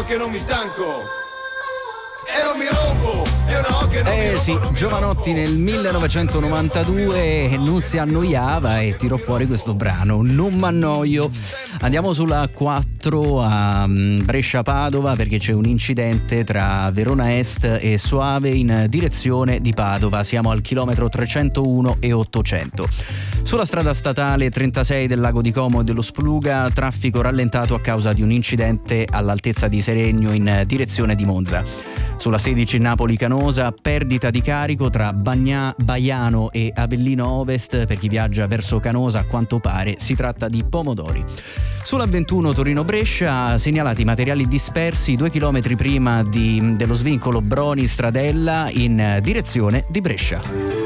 no che non mi stanco e non mi rompo, è una no che non mi rompo. Sì, Giovanotti nel 1992 non si annoiava e tirò fuori questo brano, Non m'annoio. Andiamo sulla 4 a Brescia-Padova perché c'è un incidente tra Verona Est e Soave in direzione di Padova. Siamo al chilometro 301 e 800. Sulla strada statale 36 del Lago di Como e dello Spluga, traffico rallentato a causa di un incidente all'altezza di Seregno in direzione di Monza. Sulla 16 Napoli-Canosa, perdita di carico tra Baiano e Avellino Ovest per chi viaggia verso Canosa, a quanto pare si tratta di pomodori. Sulla 21 Torino-Brescia, segnalati materiali dispersi 2 chilometri prima dello svincolo Broni-Stradella in direzione di Brescia.